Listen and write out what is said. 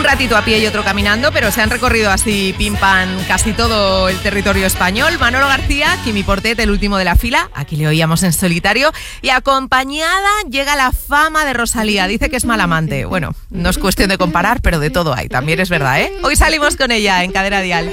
ratito a pie y otro caminando, pero se han recorrido así pim pam casi todo el territorio español. Manolo García, Quimi Portet, el último de la fila, aquí le oíamos en solitario, y acompañada llega la fama de Rosalía. Dice que es mal amante. Bueno, no es cuestión de comparar, pero de todo hay, también es verdad, ¿eh? Hoy salimos con ella en Cadena Dial.